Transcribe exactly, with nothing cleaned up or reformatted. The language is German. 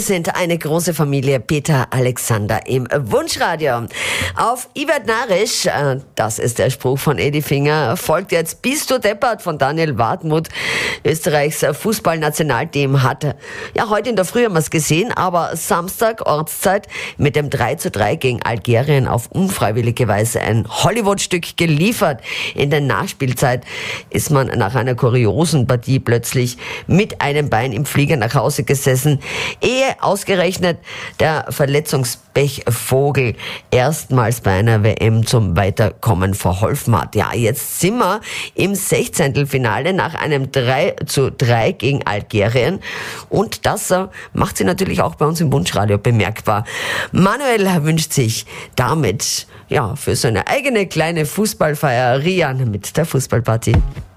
Wir sind eine große Familie. Peter Alexander im Wunschradio. Auf Iwert Narisch, das ist der Spruch von Edi Finger, folgt jetzt Bist du deppert von Daniel Wartmuth. Österreichs Fußballnationalteam hat, ja, heute in der Früh haben wir es gesehen, aber Samstag Ortszeit mit dem drei zu drei gegen Algerien auf unfreiwillige Weise ein Hollywood-Stück geliefert. In der Nachspielzeit ist man nach einer kuriosen Partie plötzlich mit einem Bein im Flieger nach Hause gesessen, ehe ausgerechnet der Verletzungspechvogel erstmals bei einer W M zum Weiterkommen verholfen hat. Ja, jetzt sind wir im Sechzehntelfinale nach einem drei zu drei gegen Algerien und das äh, macht sie natürlich auch bei uns im Wunschradio bemerkbar. Manuel wünscht sich damit ja für so eine eigene kleine Fußballfeier Rian mit der Fußballparty.